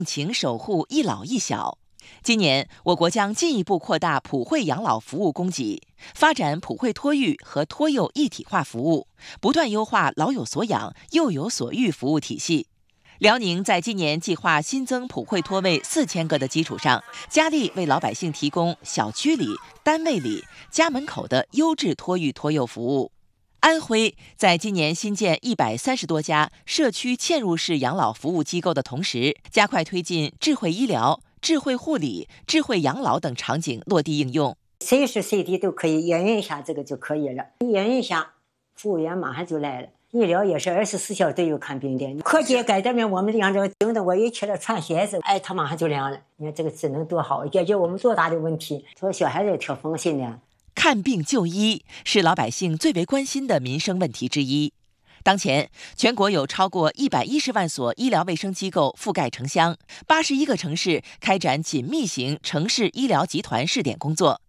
情守护一老一小。今年，我国将进一步扩大普惠养老服务供给，发展普惠托育和托幼一体化服务，不断优化老有所养、幼有所育服务体系。辽宁在今年计划新增普惠托位4000个的基础上，加力为老百姓提供小区里、单位里、家门口的优质托育托幼服务。安徽在今年新建130多家社区嵌入式养老服务机构的同时，加快推进智慧医疗、智慧护理、智慧养老等场景落地应用。 随时随地都可以验孕一下这个就可以了，验孕一下，服务员马上就来了。医疗也是24小时都有看病的。课间该这边我们量着病的，我一去了穿鞋子，他马上就量了。你看这个智能多好，解决我们多大的问题。说小孩子也挺放心的。 看病就医是老百姓最为关心的民生问题之一。当前，全国有超过110万所医疗卫生机构覆盖城乡，81个城市开展紧密型城市医疗集团试点工作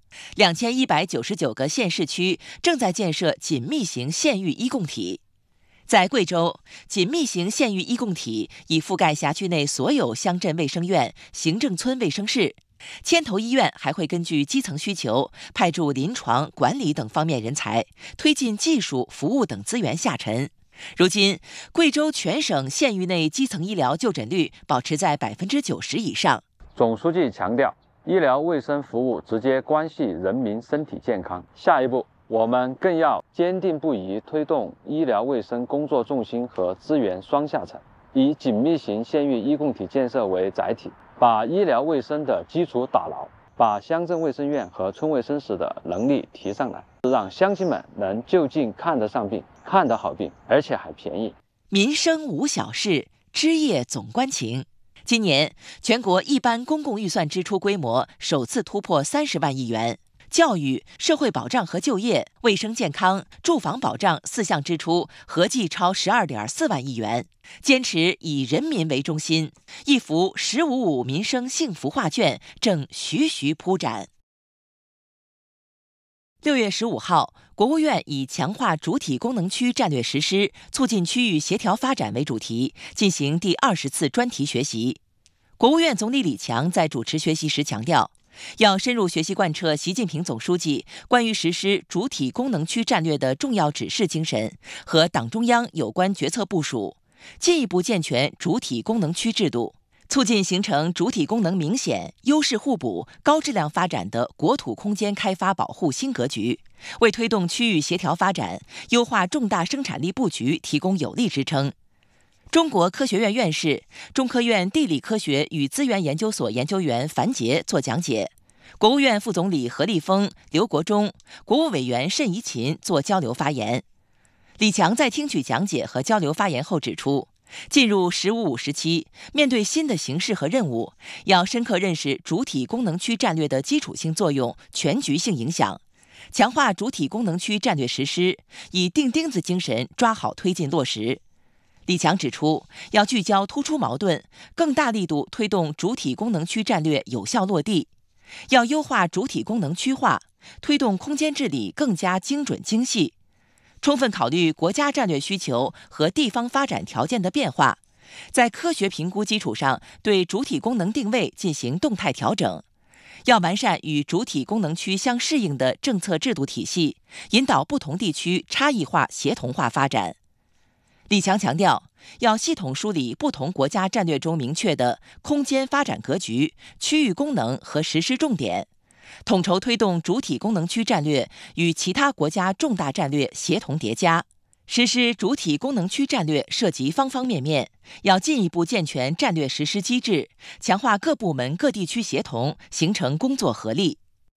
，2199个县市区正在建设紧密型县域医共体。在贵州，紧密型县域医共体已覆盖辖区内所有乡镇卫生院、行政村卫生室。牵头医院还会根据基层需求，派驻临床、管理等方面人才，推进技术、服务等资源下沉。如今，贵州全省县域内基层医疗就诊率保持在90%以上。 总书记强调，医疗卫生服务直接关系人民身体健康。下一步，我们更要坚定不移推动医疗卫生工作重心和资源双下沉，以紧密型县域医共体建设为载体，把医疗卫生的基础打牢，把乡镇卫生院和村卫生室的能力提上来，让乡亲们能就近看得上病、看得好病，而且还便宜。 民生无小事，枝叶总关情。今年，全国一般公共预算支出规模首次突破30万亿元。教育、社会保障和就业、卫生健康、住房保障4项支出合计超12.4万亿元，坚持以人民为中心，一幅“1055”民生幸福画卷正徐徐铺展。6月15号，国务院以强化主体功能区战略实施，促进区域协调发展为主题，进行第20次专题学习。国务院总理李强在主持学习时强调，要深入学习贯彻习近平总书记关于实施主体功能区战略的重要指示精神和党中央有关决策部署，进一步健全主体功能区制度，促进形成主体功能明显、优势互补、高质量发展的国土空间开发保护新格局，为推动区域协调发展、优化重大生产力布局提供有力支撑。中国科学院院士、中科院地理科学与资源研究所研究员樊杰作讲解，国务院副总理何立峰、刘国中、国务委员谌贻琴作交流发言。李强在听取讲解和交流发言后指出，进入“1055”时期，面对新的形势和任务，要深刻认识主体功能区战略的基础性作用、全局性影响，强化主体功能区战略实施，以钉钉子精神抓好推进落实。李强指出，要聚焦突出矛盾，更大力度推动主体功能区战略有效落地；要优化主体功能区划，推动空间治理更加精准精细，充分考虑国家战略需求和地方发展条件的变化，在科学评估基础上对主体功能定位进行动态调整。要完善与主体功能区相适应的政策制度体系，引导不同地区差异化协同化发展。李强强调，要系统梳理不同国家战略中明确的空间发展格局、区域功能和实施重点，统筹推动主体功能区战略与其他国家重大战略协同叠加。实施主体功能区战略涉及方方面面，要进一步健全战略实施机制，强化各部门各地区协同，形成工作合力。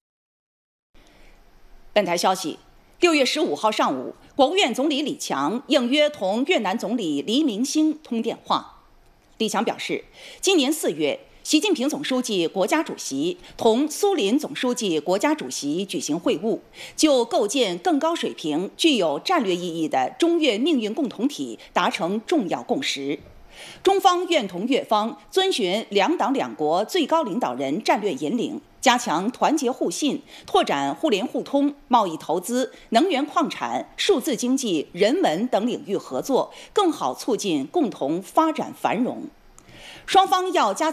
本台消息，6月15号上午，国务院总理李强应约同越南总理黎明星通电话。李强表示，今年4月，习近平总书记、国家主席同苏林总书记、国家主席举行会晤，就构建更高水平、具有战略意义的中越命运共同体达成重要共识。中方愿同越方遵循两党两国最高领导人战略引领，加强团结互信，拓展互联互通、贸易投资、能源矿产、数字经济、人文等领域合作，更好促进共同发展繁荣。双方要加强